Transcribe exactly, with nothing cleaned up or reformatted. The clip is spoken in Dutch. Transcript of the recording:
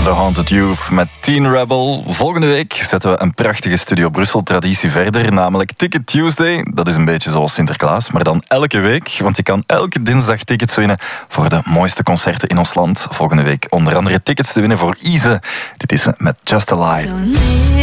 The Haunted Youth met Teen Rebel. Volgende week zetten we een prachtige Studio Brussel-traditie verder, namelijk Ticket Tuesday. Dat is een beetje zoals Sinterklaas, maar dan elke week. Want je kan elke dinsdag tickets winnen voor de mooiste concerten in ons land. Volgende week onder andere tickets te winnen voor Ize. Dit is ze met Just a Lie.